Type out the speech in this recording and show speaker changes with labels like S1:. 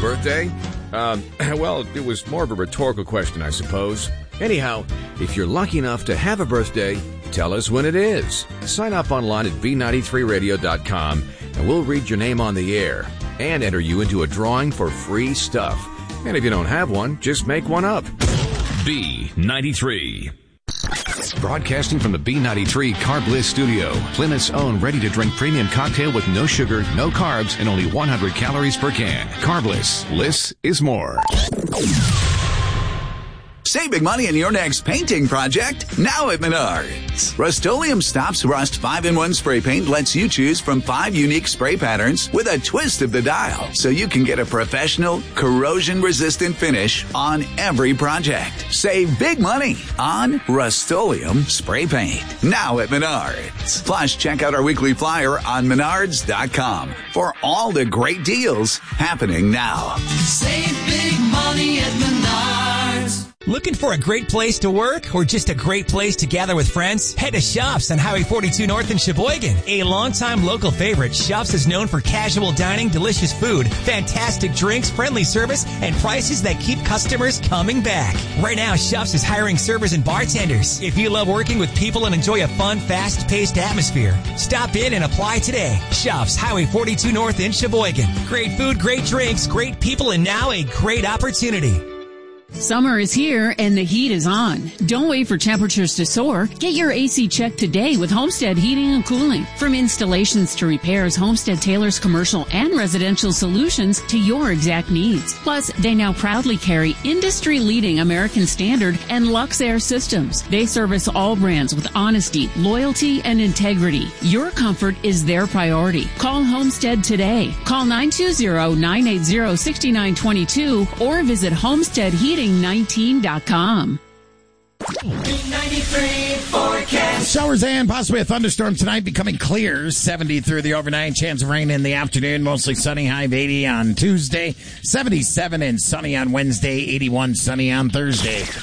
S1: birthday? Well, it was more of a rhetorical question, I suppose. Anyhow, if you're lucky enough to have a birthday, tell us when it is. Sign up online at B93radio.com and we'll read your name on the air and enter you into a drawing for free stuff. And if you don't have one, just make one up.
S2: B93. Broadcasting from the B93 Carb Bliss studio, Plymouth's own ready-to-drink premium cocktail with no sugar, no carbs, and only 100 calories per can. Carb Bliss. Bliss is more.
S3: Save big money on your next painting project now at Menards. Rust-Oleum Stops Rust 5-in-1 spray paint lets you choose from 5 unique spray patterns with a twist of the dial, so you can get a professional, corrosion-resistant finish on every project. Save big money on Rust-Oleum spray paint now at Menards. Plus, check out our weekly flyer on Menards.com for all the great deals happening now.
S4: Save big money at Menards.
S5: Looking for a great place to work or just a great place to gather with friends? Head to Shops on Highway 42 North in Sheboygan. A longtime local favorite, Shops is known for casual dining, delicious food, fantastic drinks, friendly service, and prices that keep customers coming back. Right now, Shops is hiring servers and bartenders. If you love working with people and enjoy a fun, fast-paced atmosphere, stop in and apply today. Shops, Highway 42 North in Sheboygan. Great food, great drinks, great people, and now a great opportunity.
S6: Summer is here and the heat is on. Don't wait for temperatures to soar. Get your AC checked today with Homestead Heating and Cooling. From installations to repairs, Homestead tailors commercial and residential solutions to your exact needs. Plus, they now proudly carry industry-leading American Standard and Luxair systems. They service all brands with honesty, loyalty, and integrity. Your comfort is their priority. Call Homestead today. Call 920-980-6922 or visit homesteadheating19.com.
S4: B93 forecast.
S7: Showers and possibly a thunderstorm tonight, becoming clear. 70 through the overnight. Chance of rain in the afternoon. Mostly sunny. High of 80 on Tuesday. 77 and sunny on Wednesday. 81 sunny on Thursday.